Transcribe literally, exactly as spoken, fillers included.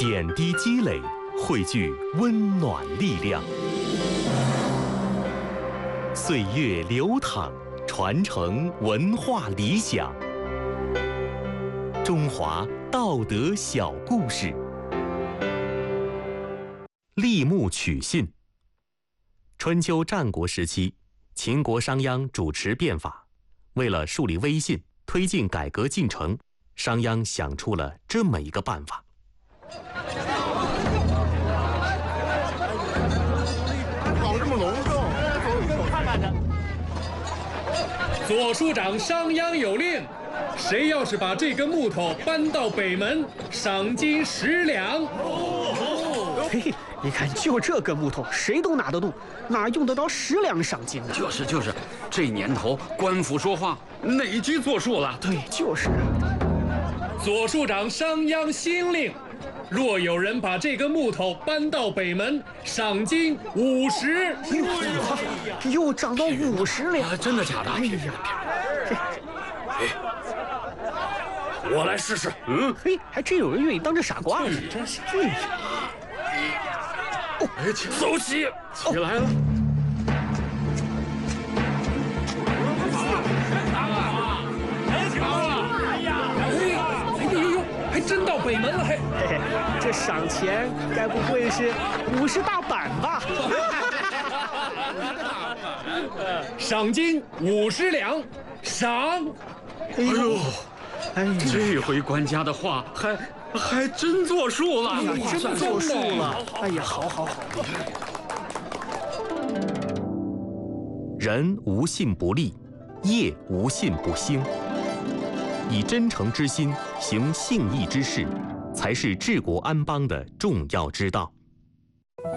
点滴积累，汇聚温暖力量。岁月流淌，传承文化理想。中华道德小故事。立木取信。春秋战国时期，秦国商鞅主持变法，为了树立威信，推进改革进程，商鞅想出了这么一个办法。 搞这么隆重，看看他。 左庶长商鞅有令，谁要是把这根木头搬到北门，赏金十两。 嘿嘿，你看，就这根木头，谁都拿得动，哪用得着十两赏金呢？ 就是就是，这年头官府说话哪句作数了？ 对，就是啊。 左庶长商鞅新令，若有人把这根木头搬到北门，赏金五十。 又又涨到五十两、 啊！真的假的？ 哎呀， 哎，我来试试。嗯， 嘿，还真有人愿意当这傻瓜呢。 真是。 哎，走起，起来了。 还真到北门了，还嘿嘿，这赏钱该不会是五十大板吧？ 赏金五十两，赏。 哎呦， 哎呀， 这回官家的话还还真作数了， 哎呀，真作数了。哎呀，好好好。 人无信不立，业无信不兴。以真诚之心行信义之事，才是治国安邦的重要之道。